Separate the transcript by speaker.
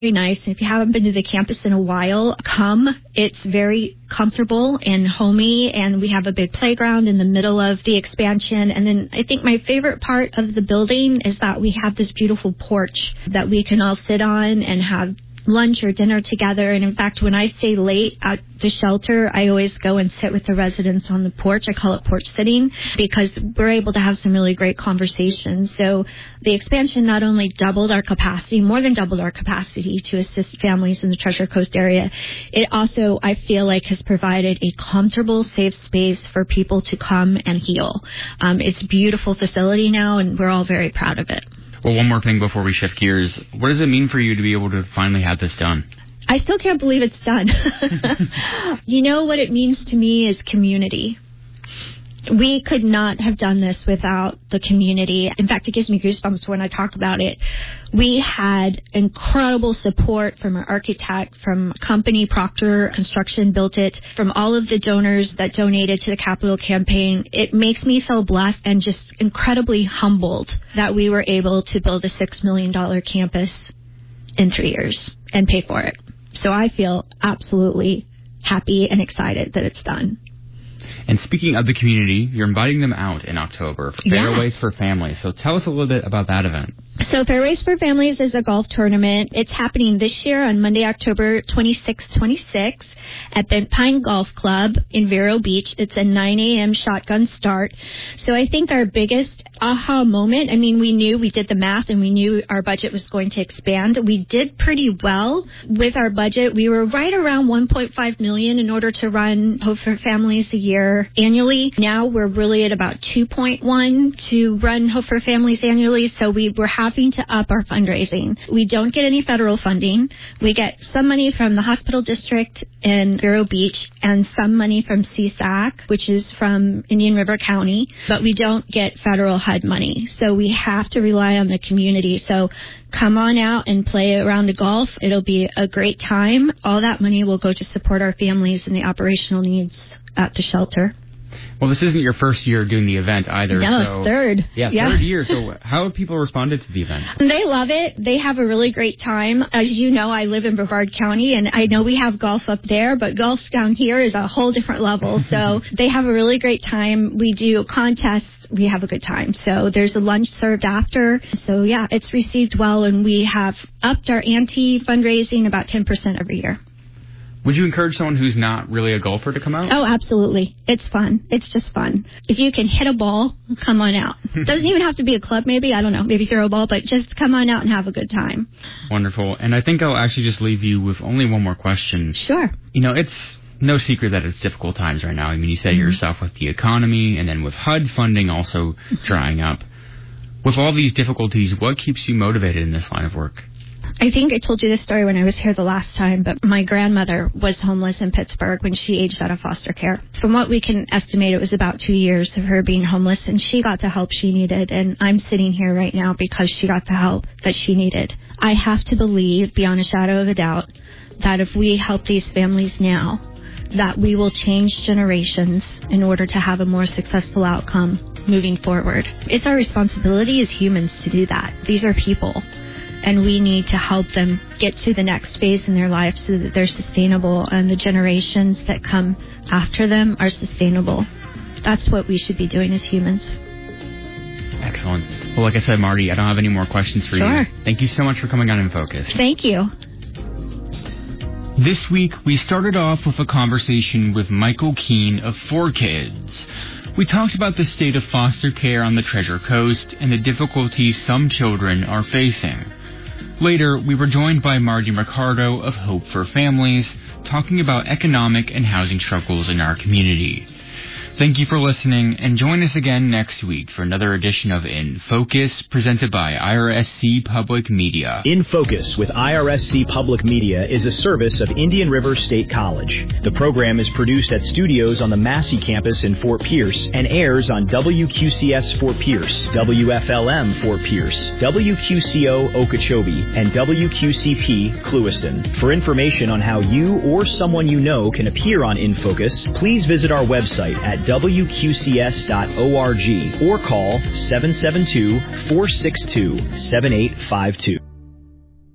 Speaker 1: very nice. If you haven't been to the campus in a while, come. It's very comfortable and homey, and we have a big playground in the middle of the expansion. And then I think my favorite part of the building is that we have this beautiful porch that we can all sit on and have lunch or dinner together. And in fact, when I stay late at the shelter, I always go and sit with the residents on the porch. I call it porch sitting because we're able to have some really great conversations. So the expansion not only doubled our capacity, more than doubled our capacity to assist families in the Treasure Coast area, it also, I feel like, has provided a comfortable, safe space for people to come and heal. It's a beautiful facility now, and we're all very proud of it.
Speaker 2: Well, one more thing before we shift gears. What does it mean for you to be able to finally have this done?
Speaker 1: I still can't believe it's done. You know what it means to me is community. We could not have done this without the community. In fact, it gives me goosebumps when I talk about it. We had incredible support from our architect, from company Proctor Construction built it, from all of the donors that donated to the Capital Campaign. It makes me feel blessed and just incredibly humbled that we were able to build a $6 million campus in 3 years and pay for it. So I feel absolutely happy and excited that it's done.
Speaker 2: And speaking of the community, you're inviting them out in October for Fairways for Families. So tell us a little bit about that event.
Speaker 1: So Fairways for Families is a golf tournament. It's happening this year on Monday, October 26th at Bent Pine Golf Club in Vero Beach. It's a 9 a.m. shotgun start. So I think our biggest aha moment, I mean, we did the math and we knew our budget was going to expand. We did pretty well with our budget. We were right around $1.5 million in order to run Hope for Families a year annually. Now we're really at about 2.1 to run Hope for Families annually. So we were having to up our fundraising. We don't get any federal funding. We get some money from the hospital district in Vero Beach and some money from CSAC, which is from Indian River County, but we don't get federal HUD money. So we have to rely on the community. So come on out and play a round of golf. It'll be a great time. All that money will go to support our families and the operational needs at the shelter.
Speaker 2: Well, this isn't your first year doing the event either.
Speaker 1: No,
Speaker 2: so,
Speaker 1: third.
Speaker 2: Yeah, third year. So how have people responded to the event?
Speaker 1: They love it. They have a really great time. As you know, I live in Brevard County, and I know we have golf up there, but golf down here is a whole different level. So they have a really great time. We do contests. We have a good time. So there's a lunch served after. So, yeah, it's received well, and we have upped our ante fundraising about 10% every year.
Speaker 2: Would you encourage someone who's not really a golfer to come out?
Speaker 1: Oh, absolutely. It's fun. It's just fun. If you can hit a ball, come on out. Doesn't even have to be a club, maybe. I don't know. Maybe throw a ball, but just come on out and have a good time.
Speaker 2: Wonderful. And I think I'll actually just leave you with only one more question.
Speaker 1: Sure.
Speaker 2: You know, it's no secret that it's difficult times right now. I mean, you said yourself with the economy and then with HUD funding also drying up. With all these difficulties, what keeps you motivated in this line of work?
Speaker 1: I think I told you this story when I was here the last time, but my grandmother was homeless in Pittsburgh when she aged out of foster care. From what we can estimate, it was about 2 years of her being homeless, and she got the help she needed, and I'm sitting here right now because she got the help that she needed. I have to believe, beyond a shadow of a doubt, that if we help these families now, that we will change generations in order to have a more successful outcome moving forward. It's our responsibility as humans to do that. These are people. And we need to help them get to the next phase in their lives so that they're sustainable and the generations that come after them are sustainable. That's what we should be doing as humans.
Speaker 2: Excellent. Well, like I said, Marty, I don't have any more questions for you. Thank you so much for coming on In Focus.
Speaker 1: Thank you.
Speaker 2: This week, we started off with a conversation with Michael Keene of 4Kids. We talked about the state of foster care on the Treasure Coast and the difficulties some children are facing. Later, we were joined by Marty Ricardo of Hope for Families, talking about economic and housing struggles in our community. Thank you for listening, and join us again next week for another edition of In Focus, presented by IRSC Public Media.
Speaker 3: In Focus with IRSC Public Media is a service of Indian River State College. The program is produced at studios on the Massey campus in Fort Pierce and airs on WQCS Fort Pierce, WFLM Fort Pierce, WQCO Okeechobee, and WQCP Clewiston. For information on how you or someone you know can appear on In Focus, please visit our website at WQCS.org or call 772-462-7852.